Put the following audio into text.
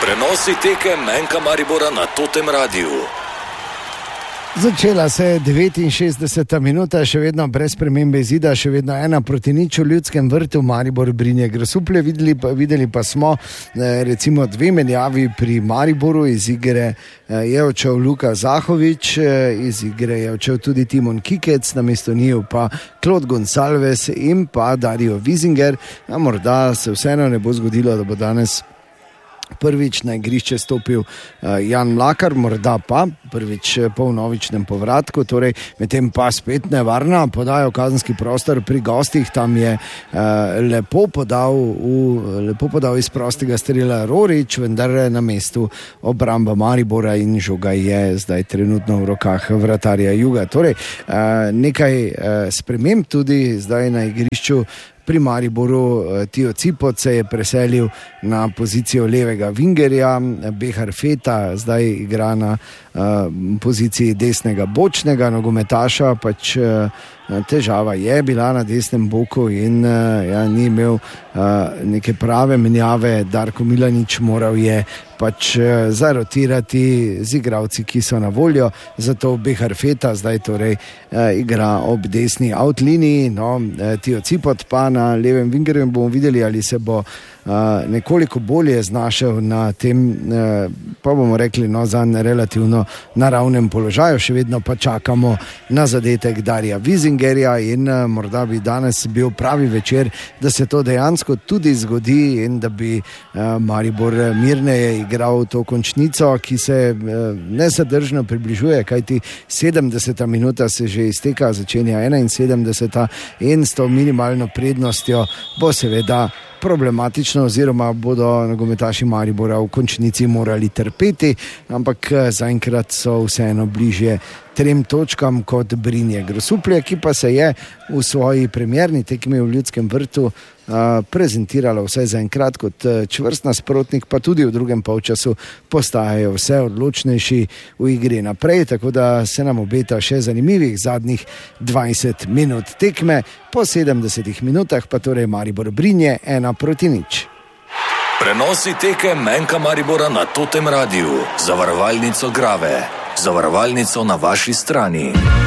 Prenosi tekem Enka Maribora na Totem Radiu. Začela se je 69. minuta, še vedno brez spremembe izida, še vedno 1-0 v Ljudskem vrtu, Maribor Brinje Grosuplje. Videli pa smo recimo 2 menjavi pri Mariboru. Iz igre je odšel Luka Zahovič, iz igre je odšel tudi Timon Kikec, namesto njiju pa Claude Gonsalves in pa Dario Wiesinger. Morda se vseeno ne bo zgodilo, da bo danes prvič na igrišče stopil Jan Mlakar, morda pa prvič po vnovičnem povratku, torej medtem pa spet nevarna podaja v kazenski prostor pri gostih. Tam je lepo podal iz prostega strela Rorič, vendar na mestu obramba Maribora in žoga je zdaj trenutno v rokah vratarja Juga. Torej nekaj sprememb tudi zdaj na igrišču. Pri Mariboru Tio Cipot se je preselil na pozicijo levega vingerja, Behar Feta zdaj igra na poziciji desnega bočnega nogometaša, pač težava je bila na desnem boku in ni imel neke prave menjave. Darko Milanič moral je pač zarotirati z igralci, ki so na voljo, zato Behar Feta zdaj torej igra ob desni outliniji, Tio Cipot pa na levem vingerju. Bomo videli, ali se bo nekoliko bolje znašel na tem, pa bomo rekli, zanj relativno naravnem položaju. Še vedno pa čakamo na zadetek Darija Wiesingerja in morda bi danes bil pravi večer, da se to dejansko tudi zgodi in da bi Maribor mirneje igral to končnico, ki se nesadržno približuje, kajti 70. minuta se že izteka, začenja 71. in s to minimalno prednostjo bo seveda problematično, oziroma bodo nogometaši Maribora v končnici morali trpeti, ampak zaenkrat so vseeno bližje 3 točkam kot Brinje Grosuplje, ki pa se je v svoji premierni tekmi v Ljudskem vrtu prezentirala vsaj zaenkrat kot čvrst nasprotnik, pa tudi v drugem polčasu postajajo vse odločnejši v igri naprej, tako da se nam obeta še zanimivih zadnjih 20 minut tekme. Po 70 minutah pa torej Maribor Brinje 1-0. Prenosi tekem Enka Maribora na Totem Radiu. Zavarovalnico Grave. Zavarovalnico na vaši strani.